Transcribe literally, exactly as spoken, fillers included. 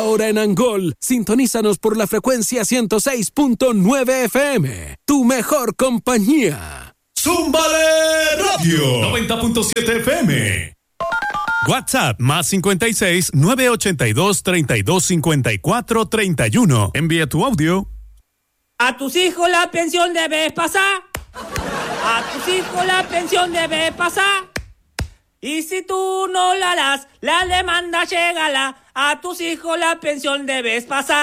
Ahora en Angol, sintonízanos por la frecuencia ciento seis punto nueve F M. Tu mejor compañía. ¡Zúmbale Radio! noventa punto siete F M. WhatsApp más cincuenta y seis, nueve ochenta y dos, treinta y dos, cincuenta y cuatro, treinta y uno. Envía tu audio. A tus hijos la pensión debes pasar. A tus hijos la pensión debes pasar. Y si tú no la das, la demanda llegará. A tus hijos la pensión debes pasar.